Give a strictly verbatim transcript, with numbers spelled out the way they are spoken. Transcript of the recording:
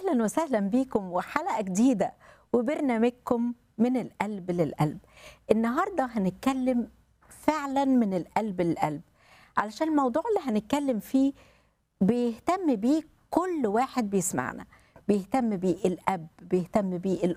أهلا وسهلا بيكم وحلقة جديدة وبرنامجكم من القلب للقلب. النهاردة هنتكلم فعلا من القلب للقلب، علشان الموضوع اللي هنتكلم فيه بيهتم بيه كل واحد بيسمعنا، بيهتم بيه الأب، بيهتم بيه